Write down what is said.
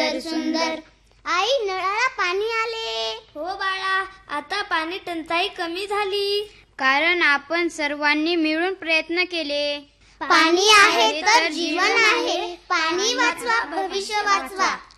सुंदर सुंदर. आई, नळाला पाणी आले. हो बाळा, आता पाणी टंचाई कमी झाली. कारण आपण सर्वांनी मिळून प्रयत्न केले. पाणी आहे तर जीवन आहे. पाणी वाचवा, भविष्य वाचवा.